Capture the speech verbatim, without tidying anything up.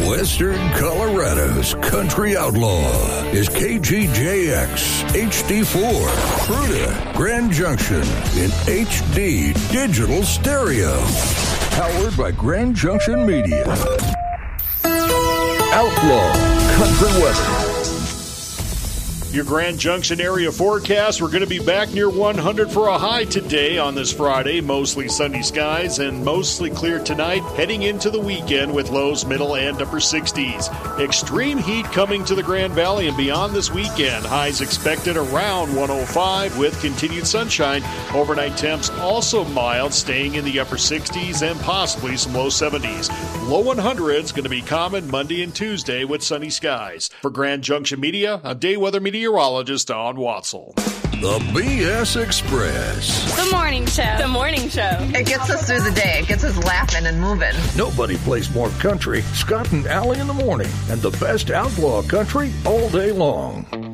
Western Colorado's country outlaw is K G J X H D four, Fruita, Grand Junction in H D digital stereo. Powered by Grand Junction Media. Outlaw Country Weather. Your Grand Junction area forecast. We're going to be back near one hundred for a high today on this Friday. Mostly sunny skies and mostly clear tonight. Heading into the weekend with lows middle and upper sixties. Extreme heat coming to the Grand Valley and beyond this weekend. Highs expected around one oh five with continued sunshine. Overnight temps also mild, staying in the upper sixties and possibly some low seventies. Low one hundreds going to be common Monday and Tuesday with sunny skies. For Grand Junction Media, a day weather meteorologist Don Watzel. The B S Express. The morning show. The morning show. It gets us through the day. It gets us laughing and moving. Nobody plays more country. Scott and Allie in the morning. And the best outlaw country all day long.